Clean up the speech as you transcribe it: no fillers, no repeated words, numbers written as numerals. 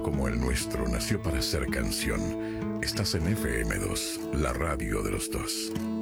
amor como el nuestro nació para ser canción. Estás en FM2, la radio de los dos.